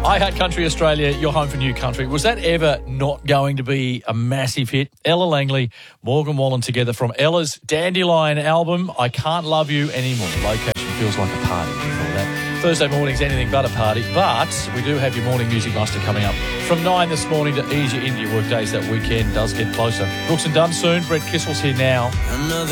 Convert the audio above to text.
I Hate Country Australia, your home for new country. Was that ever not going to be a massive hit? Ella Langley, Morgan Wallen together from Ella's Dandelion album, I Can't Love You Anymore. Location feels like a party. That Thursday morning's anything but a party, but we do have your morning music muster coming up from 9 this morning to ease you into your workdays. That weekend does get closer. Brooks and Dunn soon. Brett Kissel's here now.